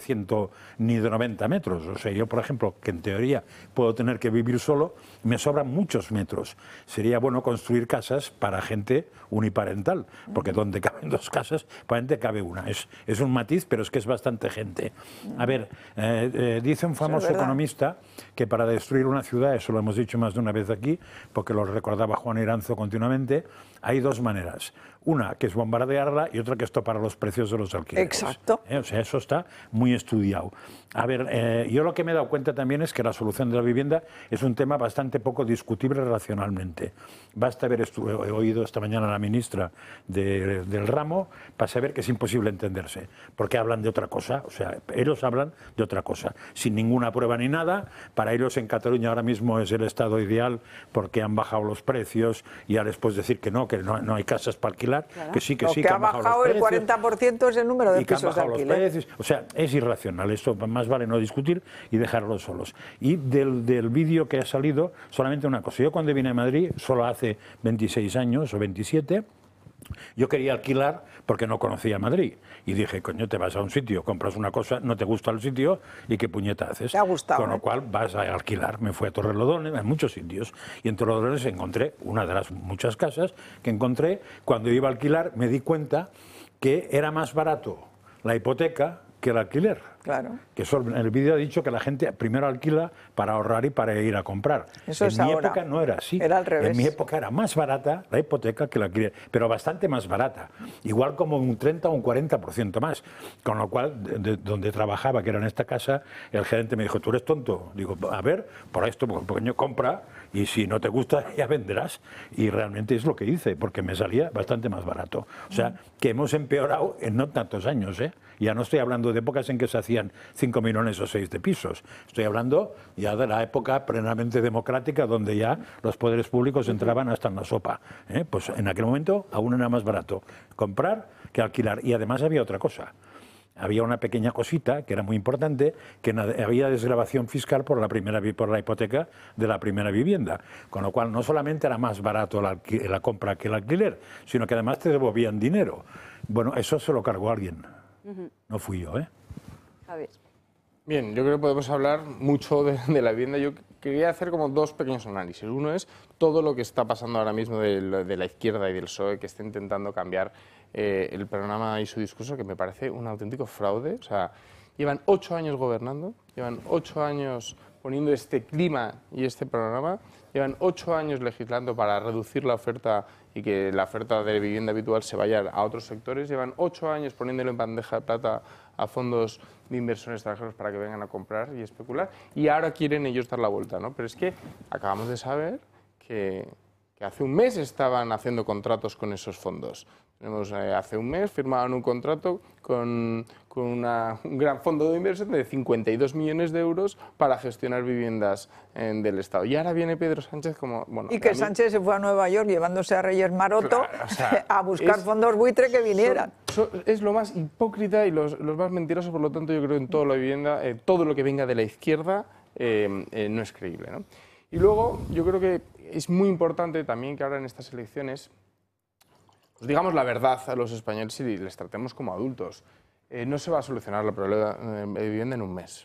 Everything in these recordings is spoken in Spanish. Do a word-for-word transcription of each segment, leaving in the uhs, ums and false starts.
ciento ni de noventa metros. O sea, yo, por ejemplo, que en teoría puedo tener que vivir solo, me sobran muchos metros. Sería bueno construir casas para gente uniparental, porque donde caben dos casas, probablemente cabe una. Es, es un matiz, pero es que es bastante gente. A ver, eh, eh, dice un famoso es economista que para destruir una ciudad, eso lo hemos dicho más de una vez aquí, porque lo recordaba Juan Iranzo continuamente, hay dos maneras. Una, que es bombardearla, y otra, que es topar los precios de los alquileres. Exacto. ¿Eh? O sea, eso está muy estudiado. A ver, eh, yo lo que me he dado cuenta también es que la solución de la vivienda es un tema bastante poco discutible racionalmente. Basta haber he oído esta mañana a la ministra de, del ramo para saber que es imposible entenderse, porque hablan de otra cosa. O sea, ellos hablan de otra cosa, sin ninguna prueba ni nada. Para ellos en Cataluña ahora mismo es el estado ideal porque han bajado los precios, y ahora después decir que no, que no, no hay casas para alquilar, claro. que sí, que Lo sí, que, que ha han bajado, bajado los el precios, cuarenta por ciento es el número de y que han pisos de bajado los alquiler. precios. O sea, es irracional, esto más vale no discutir y dejarlos solos. Y del, del vídeo que ha salido, solamente una cosa. Yo cuando vine a Madrid, solo hace veintiséis años o veintisiete, yo quería alquilar porque no conocía Madrid. Y dije, coño, te vas a un sitio, compras una cosa, no te gusta el sitio, ¿y qué puñeta haces? Te ha gustado, Con lo ¿eh? cual vas a alquilar. Me fui a Torrelodones, en muchos sitios. Y en Torrelodones encontré una de las muchas casas que encontré. Cuando iba a alquilar me di cuenta que era más barato la hipoteca que el alquiler. Claro. Que eso, en el vídeo ha dicho que la gente primero alquila para ahorrar y para ir a comprar. Eso en es mi ahora. época no era así. Era al revés. En mi época era más barata la hipoteca que el alquiler, pero bastante más barata. Igual como un treinta o un cuarenta por ciento más. Con lo cual, de, de, donde trabajaba, que era en esta casa, el gerente me dijo, ¿tú eres tonto? Digo, a ver, por esto, porque compra, y si no te gusta, ya venderás. Y realmente es lo que hice, porque me salía bastante más barato. O sea, que hemos empeorado en no tantos años, ¿eh? Ya no estoy hablando de épocas en que se hacían cinco millones o seis de pisos. Estoy hablando ya de la época plenamente democrática, donde ya los poderes públicos entraban hasta en la sopa. ¿eh? Pues en aquel momento aún era más barato comprar que alquilar. Y además había otra cosa. Había una pequeña cosita que era muy importante, que había desgravación fiscal por la primera por la hipoteca de la primera vivienda, con lo cual no solamente era más barato la, la compra que el alquiler, sino que además te devolvían dinero. Bueno, eso se lo cargó alguien. Uh-huh. No fui yo, ¿eh? A ver. Bien, yo creo que podemos hablar mucho de, de la vivienda. Yo quería hacer como dos pequeños análisis. Uno es todo lo que está pasando ahora mismo de, de la izquierda y del P S O E, que está intentando cambiar eh, el programa y su discurso, que me parece un auténtico fraude. O sea, llevan ocho años gobernando, llevan ocho años poniendo este clima y este programa, llevan ocho años legislando para reducir la oferta y que la oferta de vivienda habitual se vaya a otros sectores, llevan ocho años poniéndolo en bandeja de plata a fondos de inversión extranjeros para que vengan a comprar y especular, y ahora quieren ellos dar la vuelta, ¿no? Pero es que acabamos de saber que, que hace un mes estaban haciendo contratos con esos fondos. Tenemos, eh, hace un mes firmaban un contrato con, con una, un gran fondo de inversión de cincuenta y dos millones de euros para gestionar viviendas en, del Estado. Y ahora viene Pedro Sánchez como... Bueno, y que mí, Sánchez se fue a Nueva York llevándose a Reyes Maroto, claro, o sea, a buscar es, fondos buitre que vinieran. So, so, es lo más hipócrita y los, los más mentirosos, por lo tanto yo creo que en toda la vivienda, eh, todo lo que venga de la izquierda eh, eh, no es creíble, ¿no? Y luego yo creo que es muy importante también que ahora en estas elecciones pues digamos la verdad a los españoles y les tratemos como adultos. Eh, no se va a solucionar el problema de vivienda en un mes.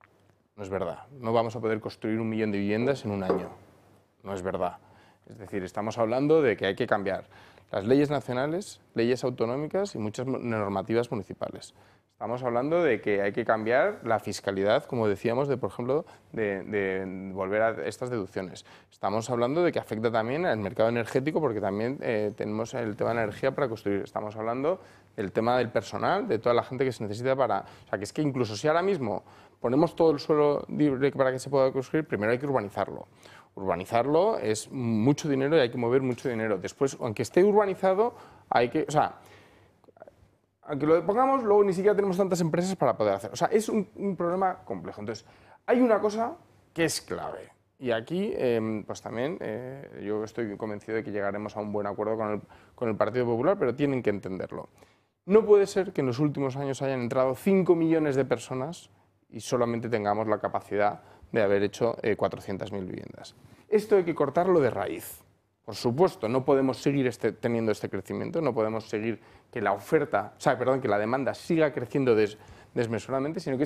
No es verdad. No vamos a poder construir un millón de viviendas en un año. No es verdad. Es decir, estamos hablando de que hay que cambiar las leyes nacionales, leyes autonómicas y muchas normativas municipales. Estamos hablando de que hay que cambiar la fiscalidad, como decíamos, de, por ejemplo, de, de volver a estas deducciones. Estamos hablando de que afecta también al mercado energético, porque también eh, tenemos el tema de la energía para construir. Estamos hablando del tema del personal, de toda la gente que se necesita para... O sea, que es que incluso si ahora mismo ponemos todo el suelo libre para que se pueda construir, primero hay que urbanizarlo. Urbanizarlo es mucho dinero y hay que mover mucho dinero. Después, aunque esté urbanizado, hay que... O sea, aunque lo pongamos, luego ni siquiera tenemos tantas empresas para poder hacer. O sea, es un, un problema complejo. Entonces, hay una cosa que es clave. Y aquí, eh, pues también, eh, yo estoy convencido de que llegaremos a un buen acuerdo con el, con el Partido Popular, pero tienen que entenderlo. No puede ser que en los últimos años hayan entrado cinco millones de personas y solamente tengamos la capacidad de haber hecho eh, cuatrocientas mil viviendas. Esto hay que cortarlo de raíz. Por supuesto, no podemos seguir este, teniendo este crecimiento, no podemos seguir que la oferta, o sea, perdón, que la demanda siga creciendo des, desmesuradamente, sino que